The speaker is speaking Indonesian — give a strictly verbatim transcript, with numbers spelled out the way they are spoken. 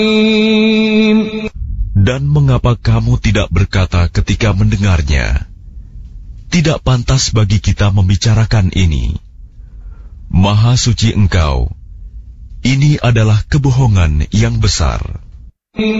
Dan mengapa kamu tidak berkata ketika mendengarnya, tidak pantas bagi kita membicarakan ini. Maha suci Engkau, ini adalah kebohongan yang besar.